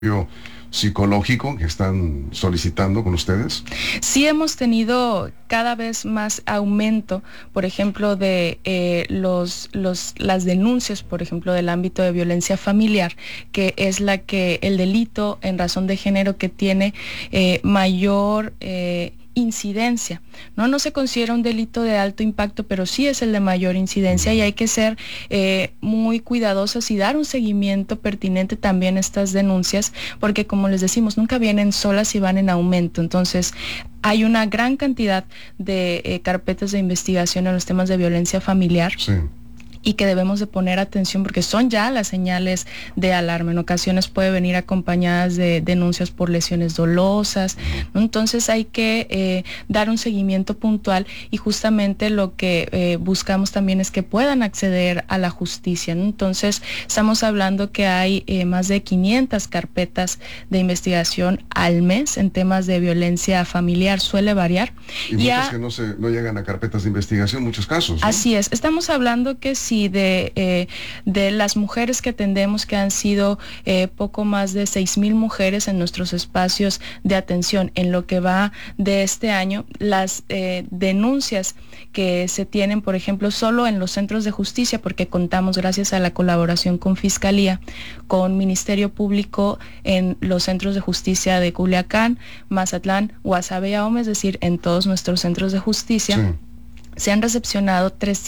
psicológico que están solicitando con ustedes? Sí hemos tenido cada vez más aumento, por ejemplo, de las denuncias, por ejemplo, del ámbito de violencia familiar, que es el delito en razón de género que tiene mayor incidencia. No se considera un delito de alto impacto, pero sí es el de mayor incidencia y hay que ser muy cuidadosos y dar un seguimiento pertinente también a estas denuncias, porque como les decimos, nunca vienen solas y van en aumento. Entonces, hay una gran cantidad de carpetas de investigación en los temas de violencia familiar. Sí. Y que debemos de poner atención porque son ya las señales de alarma. En ocasiones puede venir acompañadas de denuncias por lesiones dolosas, ¿no? Entonces hay que dar un seguimiento puntual y justamente lo que buscamos también es que puedan acceder a la justicia, ¿no? Entonces estamos hablando que hay más de 500 carpetas de investigación al mes en temas de violencia familiar, suele variar. Y muchas que no llegan a carpetas de investigación, muchos casos, ¿no? Así es, estamos hablando que sí, de las mujeres que atendemos, que han sido poco más de 6,000 mujeres en nuestros espacios de atención. En lo que va de este año, las denuncias que se tienen, por ejemplo, solo en los centros de justicia, porque contamos gracias a la colaboración con Fiscalía, con Ministerio Público en los centros de justicia de Culiacán, Mazatlán, Guasave y Ahome, es decir, en todos nuestros centros de justicia. Sí. Se han recepcionado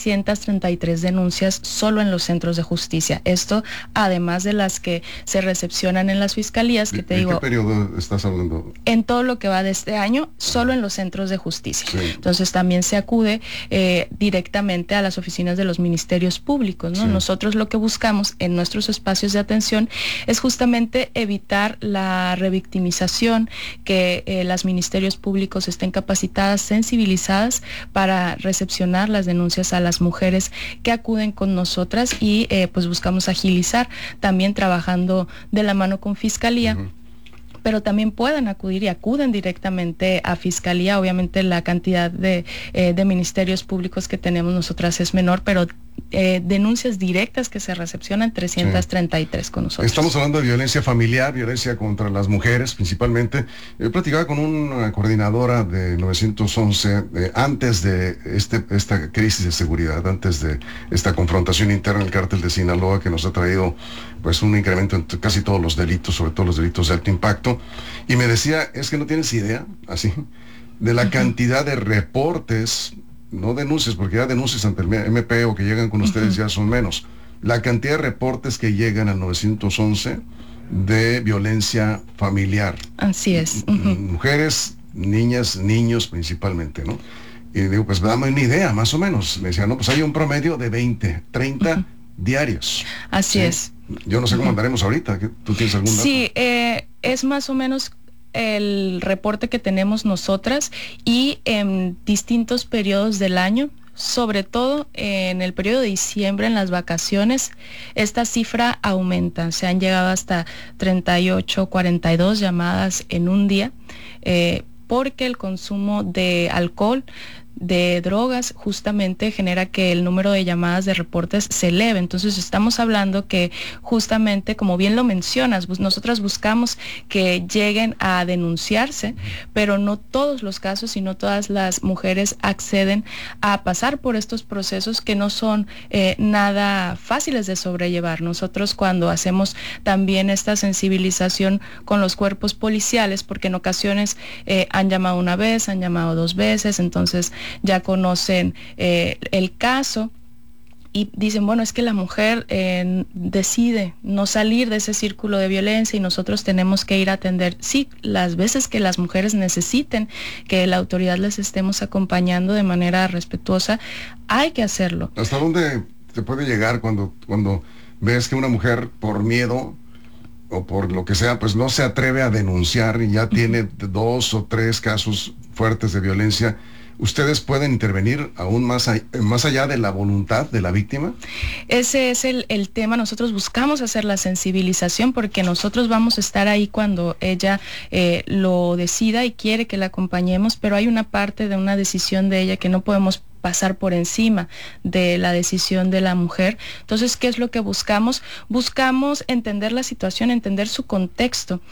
333 denuncias solo en los centros de justicia. Esto, además de las que se recepcionan en las fiscalías, que te digo... ¿En qué periodo estás hablando? En todo lo que va de este año, solo en los centros de justicia. Sí. Entonces también se acude directamente a las oficinas de los ministerios públicos, ¿no? Sí. Nosotros lo que buscamos en nuestros espacios de atención es justamente evitar la revictimización, que las ministerios públicos estén capacitadas, sensibilizadas para recepcionar las denuncias a las mujeres que acuden con nosotras y pues buscamos agilizar, también trabajando de la mano con Fiscalía. Pero también puedan acudir y acuden directamente a Fiscalía. Obviamente la cantidad de ministerios públicos que tenemos nosotras es menor, pero denuncias directas que se recepcionan 333 con nosotros. Estamos hablando de violencia familiar, violencia contra las mujeres principalmente. Platicaba con una coordinadora de 911 antes de esta crisis de seguridad, antes de esta confrontación interna en el cártel de Sinaloa, que nos ha traído pues un incremento en casi todos los delitos, sobre todo los delitos de alto impacto, y me decía, es que no tienes idea, así, de la cantidad de reportes, no denuncias, porque ya denuncias ante el MP o que llegan con ustedes ya son menos, la cantidad de reportes que llegan al 911 de violencia familiar. Así es. Mujeres, niñas, niños principalmente, ¿no? Y digo, pues dame una idea, más o menos. Me decía, no, pues hay un promedio de 20, 30 diarios. Así es. Yo no sé cómo andaremos ahorita. ¿Tú tienes algún dato? Sí, es más o menos el reporte que tenemos nosotras y en distintos periodos del año, sobre todo en el periodo de diciembre, en las vacaciones, esta cifra aumenta. Se han llegado hasta 38, 42 llamadas en un día, porque el consumo de alcohol, de drogas, justamente genera que el número de llamadas de reportes se eleve. Entonces estamos hablando que justamente, como bien lo mencionas, nosotras buscamos que lleguen a denunciarse, pero no todos los casos y no todas las mujeres acceden a pasar por estos procesos que no son nada fáciles de sobrellevar. Nosotros, cuando hacemos también esta sensibilización con los cuerpos policiales, porque en ocasiones han llamado una vez, han llamado 2 veces, entonces ya conocen el caso y dicen, bueno, es que la mujer decide no salir de ese círculo de violencia y nosotros tenemos que ir a atender. Sí, las veces que las mujeres necesiten que la autoridad les estemos acompañando de manera respetuosa, hay que hacerlo. ¿Hasta dónde te puede llegar cuando ves que una mujer, por miedo o por lo que sea, pues no se atreve a denunciar y ya tiene 2 o 3 casos fuertes de violencia? ¿Ustedes pueden intervenir aún más allá de la voluntad de la víctima? Ese es el tema. Nosotros buscamos hacer la sensibilización porque nosotros vamos a estar ahí cuando ella lo decida y quiere que la acompañemos, pero hay una parte de una decisión de ella que no podemos pasar por encima de la decisión de la mujer. Entonces, ¿qué es lo que buscamos? Buscamos entender la situación, entender su contexto